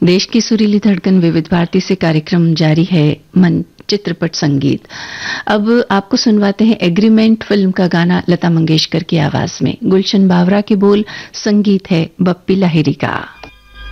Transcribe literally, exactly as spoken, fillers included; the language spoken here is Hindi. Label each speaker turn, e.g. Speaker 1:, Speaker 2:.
Speaker 1: देश की सुरीली धड़कन विविध भारती से कार्यक्रम जारी है मन चित्रपट संगीत। अब आपको सुनवाते हैं एग्रीमेंट फिल्म का गाना लता मंगेशकर की आवाज में। गुलशन बावरा के बोल, संगीत है बप्पी लाहिरी का।